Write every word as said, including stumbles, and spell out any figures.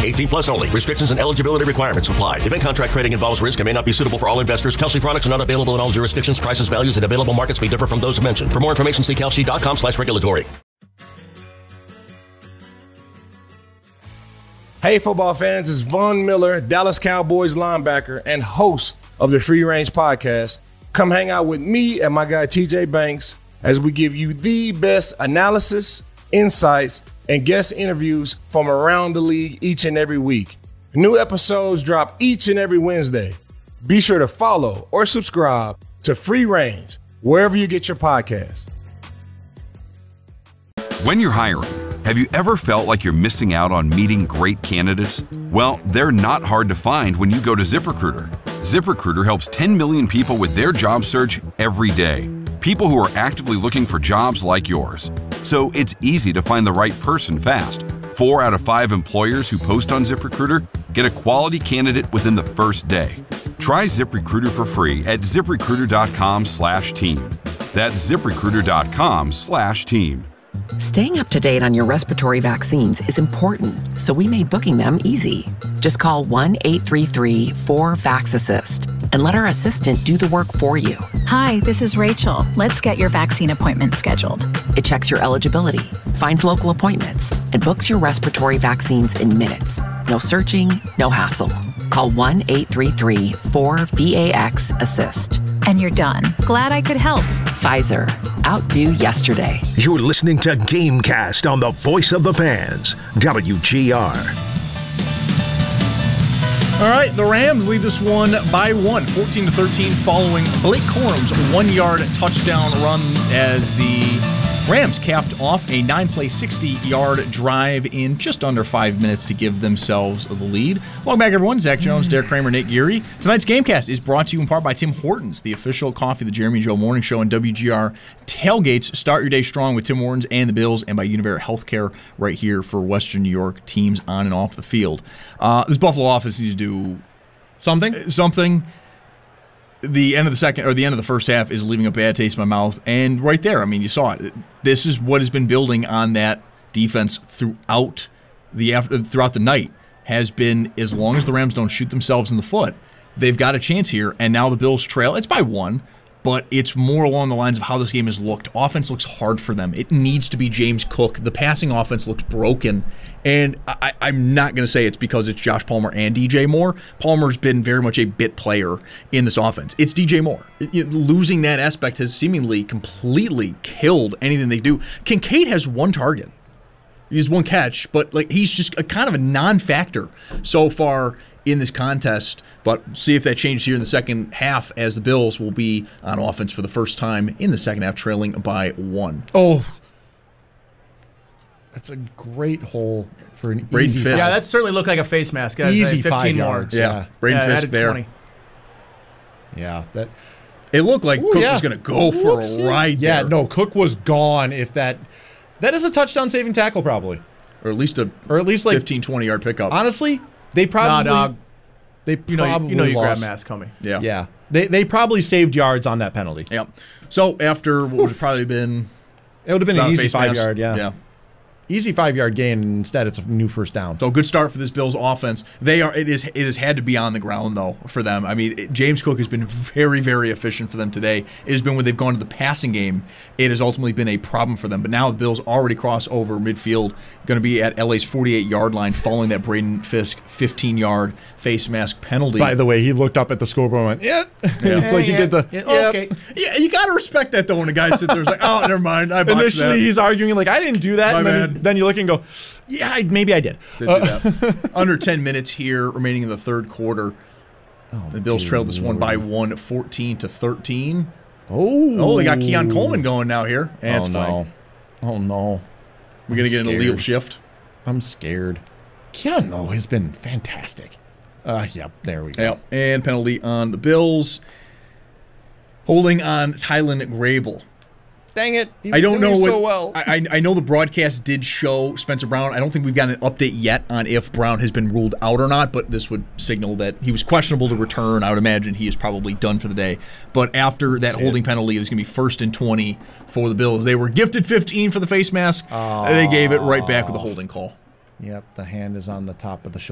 eighteen plus only. Restrictions and eligibility requirements apply. Event contract trading involves risk and may not be suitable for all investors. Kalshi products are not available in all jurisdictions. Prices, values, and available markets may differ from those mentioned. For more information, see kalshi.com slash regulatory. Hey, football fans, it's Von Miller, Dallas Cowboys linebacker and host of the Free Range Podcast. Come hang out with me and my guy T J Banks as we give you the best analysis, insights, and guest interviews from around the league each and every week. New episodes drop each and every Wednesday. Be sure to follow or subscribe to Free Range wherever you get your podcasts. When you're hiring, have you ever felt like you're missing out on meeting great candidates? Well, they're not hard to find when you go to ZipRecruiter. ZipRecruiter helps ten million people with their job search every day. People who are actively looking for jobs like yours. So it's easy to find the right person fast. Four out of five employers who post on ZipRecruiter get a quality candidate within the first day. Try ZipRecruiter for free at ZipRecruiter.com slash team. That's ZipRecruiter.com slash team. Staying up to date on your respiratory vaccines is important, so we made booking them easy. Just call one eight three three four vax assist and let our assistant do the work for you. Hi, this is Rachel. Let's get your vaccine appointment scheduled. It checks your eligibility, finds local appointments, and books your respiratory vaccines in minutes. No searching, no hassle. Call one eight three three four vax assist. And you're done. Glad I could help. Pfizer. Outdo yesterday. You're listening to Gamecast on the Voice of the Fans, W G R. All right, the Rams lead this one by one, fourteen to thirteen, following Blake Corum's one-yard touchdown run as the Rams capped off a nine-play, sixty-yard drive in just under five minutes to give themselves the lead. Welcome back, everyone. Zach Jones, Derek Kramer, Nate Geary. Tonight's Gamecast is brought to you in part by Tim Hortons, the official coffee of the Jeremy and Joe Morning Show and W G R Tailgates. Start your day strong with Tim Hortons and the Bills, and by Univera Healthcare right here for Western New York teams on and off the field. Uh, this Buffalo offense needs to do something. Something. The end of the second or the end of the first half is leaving a bad taste in my mouth, and right there, I mean, you saw it. This is what has been building on that defense throughout the throughout the night. Has been as long as the Rams don't shoot themselves in the foot, they've got a chance here. And now the Bills trail. It's by one, but it's more along the lines of how this game has looked. Offense looks hard for them. It needs to be James Cook. The passing offense looks broken. And I, I'm not going to say it's because it's Josh Palmer and D J Moore. Palmer's been very much a bit player in this offense. It's D J Moore. It, it, losing that aspect has seemingly completely killed anything they do. Kincaid has one target. He has one catch, but like he's just a kind of a non-factor so far in this contest. But see if that changes here in the second half, as the Bills will be on offense for the first time in the second half, trailing by one. Oh, that's a great hole for an Braden easy Fisk. Yeah, that certainly looked like a face mask. Guys. Easy fifteen five more. yards. Yeah, Yeah, Braden yeah, Fisk added there. twenty. yeah. That It looked like Ooh, Cook yeah. was going to go for Whoopsie. a ride Yeah, there. no, Cook was gone. If that that is a touchdown saving tackle, probably, Or at least a or at least like fifteen, twenty-yard pickup. honestly, they probably Nah, dog. they You know, probably you, know you grab lost. mask coming. Yeah. Yeah, they they probably saved yards on that penalty. Yep. So after what would have probably been It would have been about an a easy face five mask. yard. Yeah. Yeah. Easy five yard gain. And instead, it's a new first down. So good start for this Bills offense. They are it is it has had to be on the ground though for them. I mean, it, James Cook has been very very efficient for them today. It has been when they've gone to the passing game, it has ultimately been a problem for them. But now the Bills already cross over midfield, going to be at L A's forty-eight yard line following that Braden Fisk fifteen yard face mask penalty. By the way, he looked up at the scoreboard and went, "Yeah," Yeah. like he Yeah, did the. yeah, "Yep." okay. Yeah, you got to respect that though when a guy sits there and is like, oh, never mind, I botched Initially, that. he's arguing like, "I didn't do that," My and then, bad. then you look and go, "Yeah, I, maybe I did." Did do that. Under ten minutes here remaining in the third quarter. Oh, The Bills dear trailed this one by Lord. one, fourteen to thirteen. Oh, Oh, they got Keon Coleman going now here. And Oh it's fine. no! Oh no! We're going to get an scared. illegal shift. I'm scared. Keon though has been fantastic. Uh, yep, there we go. Yep. And penalty on the Bills. Holding on Tylen Grable. Dang it! He I don't was know doing what. so well. I, I I know the broadcast did show Spencer Brown. I don't think we've gotten an update yet on if Brown has been ruled out or not, but this would signal that he was questionable to return. I would imagine he is probably done for the day. But after that holding penalty, it's going to be first and twenty for the Bills. They were gifted fifteen for the face mask. Oh. They gave it right back with a holding call. Yep, the hand is on the top of the shoulder.